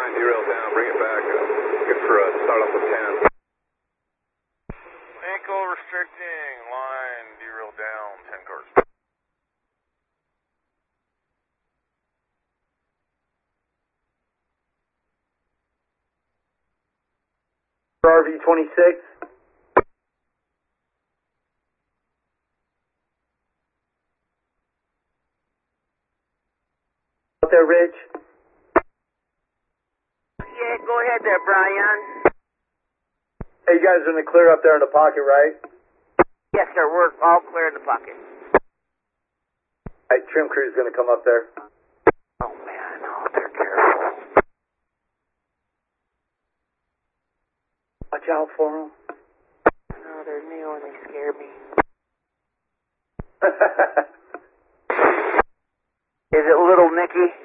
line, derail down, bring it back. Good for a start off with 10. Ankle restricting, line, derail down, 10 cars. RV-26. Out there, Rich? Yeah, go ahead there, Brian. Hey, you guys are in the clear up there in the pocket, right? Yes, sir, we're all clear in the pocket. Hey, trim crew's gonna come up there. Oh, man, oh, they're careful. Watch out for them. No, they're new and they scare me. Is it Little Nicky?